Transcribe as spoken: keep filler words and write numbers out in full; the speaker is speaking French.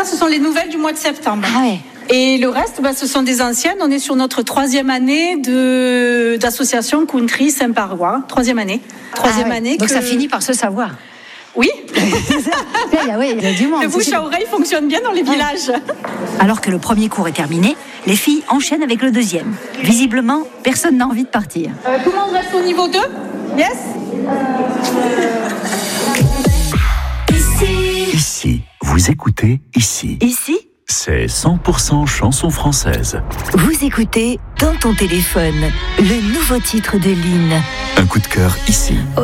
ça, ce sont les nouvelles du mois de septembre. Ah ouais. Et le reste, bah, ce sont des anciennes. On est sur notre troisième année de, d'association Country Saint-Parois. Troisième année. Troisième ah ouais. année. Donc que... ça finit par se savoir. Oui. Oui, il y a du monde. Le bouche à oreille fonctionne bien dans les villages. Alors que le premier cours est terminé, les filles enchaînent avec le deuxième. Visiblement, personne n'a envie de partir. Euh, tout le monde reste au niveau deux? Yes. Ici. Ici. Vous écoutez Ici. Ici, c'est cent pour cent chanson française. vous écoutez Dans ton téléphone, le nouveau titre de Lynn. Un coup de cœur ici.